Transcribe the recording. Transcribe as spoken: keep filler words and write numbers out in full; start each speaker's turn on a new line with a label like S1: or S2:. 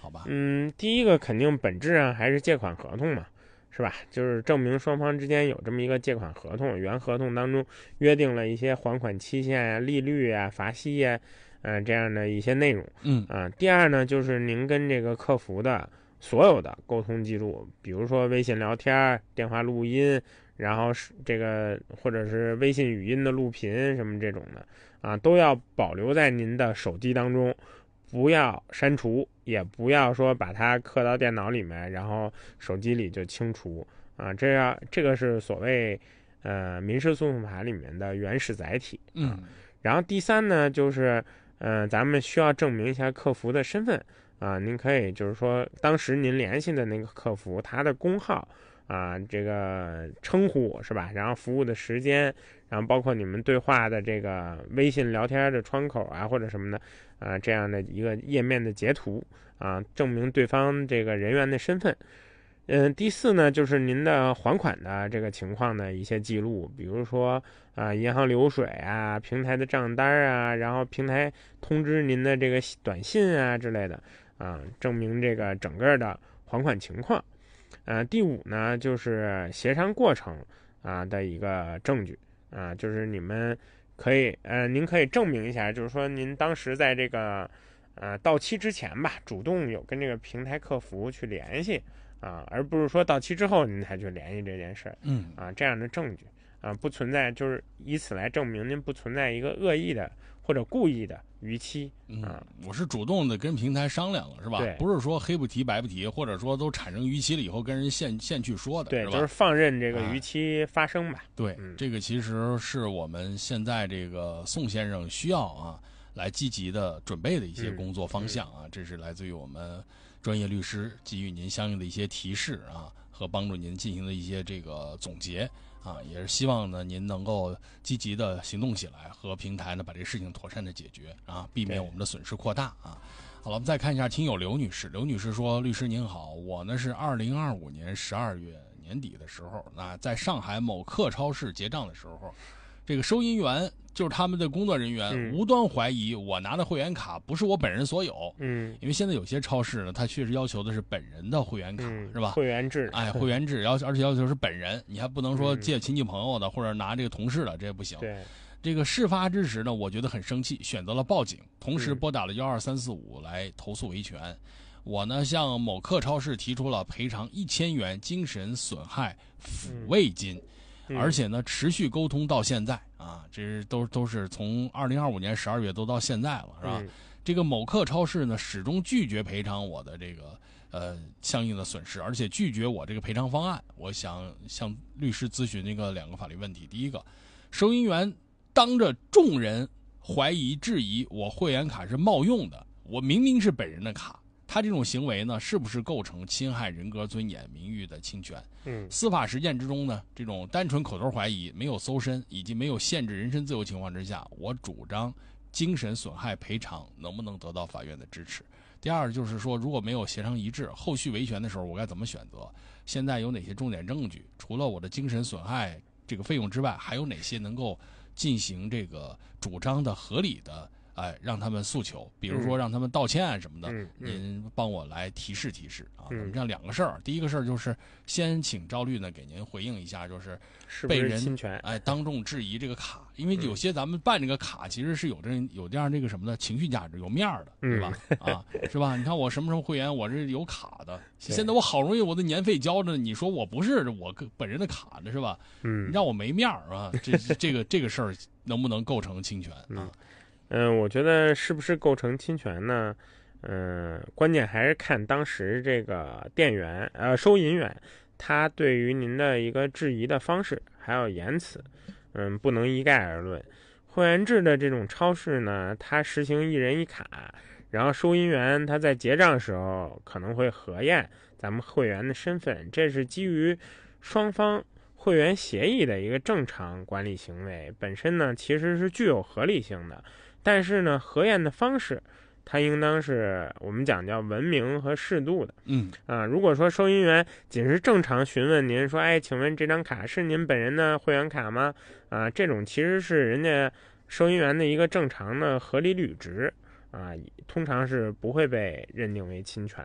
S1: 好吧？
S2: 嗯，第一个肯定本质上还是借款合同嘛，是吧？就是证明双方之间有这么一个借款合同，原合同当中约定了一些还款期限啊、利率啊、罚息呀、啊，呃，这样的一些内容。
S1: 嗯
S2: 啊，第二呢，就是您跟这个客服的所有的沟通记录，比如说微信聊天、电话录音，然后是这个或者是微信语音的录频什么这种的啊，都要保留在您的手机当中。不要删除，也不要说把它刻到电脑里面，然后手机里就清除啊。这样这个是所谓呃民事诉讼法里面的原始载体啊。
S1: 嗯
S2: 然后第三呢，就是呃咱们需要证明一下客服的身份啊。您可以就是说当时您联系的那个客服他的工号啊，这个称呼是吧？然后服务的时间，然后包括你们对话的这个微信聊天的窗口啊或者什么的。啊，这样的一个页面的截图啊，证明对方这个人员的身份。嗯，第四呢，就是您的还款的这个情况的一些记录，比如说啊，银行流水啊，平台的账单啊，然后平台通知您的这个短信啊之类的啊，证明这个整个的还款情况。呃，第五呢，就是协商过程啊的一个证据啊，就是你们。可以，呃，您可以证明一下，就是说您当时在这个，呃，到期之前吧，主动有跟这个平台客服去联系啊，而不是说到期之后您才去联系这件事儿，
S1: 嗯
S2: 啊，这样的证据啊，不存在，就是以此来证明您不存在一个恶意的或者故意的逾期啊。
S1: 嗯，我是主动的跟平台商量了，是吧？
S2: 对，
S1: 不是说黑不提白不提，或者说都产生逾期了以后跟人现现去说的，
S2: 对，
S1: 是吧？
S2: 就是放任这个逾期发生吧。
S1: 哎、对、
S2: 嗯，
S1: 这个其实是我们现在这个宋先生需要啊来积极的准备的一些工作方向啊，
S2: 嗯嗯、
S1: 这是来自于我们专业律师给予您相应的一些提示啊，和帮助您进行的一些这个总结。啊，也是希望呢，您能够积极的行动起来，和平台呢把这个事情妥善的解决啊，避免我们的损失扩大啊。好了，我们再看一下听友刘女士。刘女士说：“律师您好，我呢是二零二五年十二月年底的时候，那在上海某客超市结账的时候，这个收银员就是他们的工作人员、
S2: 嗯、
S1: 无端怀疑我拿的会员卡不是我本人所有。
S2: 嗯，
S1: 因为现在有些超市呢，它确实要求的是本人的会员卡，
S2: 嗯、
S1: 是吧？
S2: 会员制，
S1: 哎，会员制，要而且要求是本人，你还不能说借亲戚朋友的、嗯、或者拿这个同事的，这也不行。
S2: 对。”
S1: 这个事发之时呢，我觉得很生气，选择了报警，同时拨打了幺二三四五来投诉维权。我呢向某客超市提出了赔偿一千元精神损害抚慰金，
S2: 嗯、
S1: 而且呢持续沟通到现在啊，这是都都是从二零二五年十二月都到现在了，是吧？
S2: 嗯、
S1: 这个某客超市呢始终拒绝赔偿我的这个呃相应的损失，而且拒绝我这个赔偿方案。我想向律师咨询这个两个法律问题。第一个，收银员当着众人怀疑质疑我会员卡是冒用的，我明明是本人的卡，他这种行为呢，是不是构成侵害人格尊严、名誉的侵权？
S2: 嗯，
S1: 司法实践之中呢，这种单纯口头怀疑、没有搜身以及没有限制人身自由情况之下，我主张精神损害赔偿能不能得到法院的支持？第二就是说，如果没有协商一致，后续维权的时候我该怎么选择？现在有哪些重点证据？除了我的精神损害这个费用之外，还有哪些能够进行这个主张的合理的，哎，让他们诉求，比如说让他们道歉啊什么的，
S2: 嗯嗯、
S1: 您帮我来提示提示啊。
S2: 嗯、
S1: 我们这样两个事儿，第一个事儿就是先请赵律呢给您回应一下，就是
S2: 被
S1: 人
S2: 侵权，
S1: 哎当众质疑这个卡，因为有些咱们办这个卡其实是有这有这样这个什么的情绪价值，有面儿的，对吧？
S2: 嗯、
S1: 啊，是吧？你看我什么什么会员，我是有卡的，现在我好容易我的年费交着，你说我不是我本人的卡的是吧？
S2: 嗯，
S1: 让我没面儿啊，这这个这个事儿能不能构成侵权啊？
S2: 嗯嗯，我觉得是不是构成侵权呢？嗯，关键还是看当时这个店员呃收银员他对于您的一个质疑的方式还有言辞，嗯，不能一概而论。会员制的这种超市呢，它实行一人一卡，然后收银员他在结账时候可能会核验咱们会员的身份，这是基于双方会员协议的一个正常管理行为，本身呢其实是具有合理性的。但是呢，核验的方式，它应当是我们讲叫文明和适度的。
S1: 嗯
S2: 啊，如果说收银员仅是正常询问您说，哎，请问这张卡是您本人的会员卡吗？啊，这种其实是人家收银员的一个正常的合理履职啊，通常是不会被认定为侵权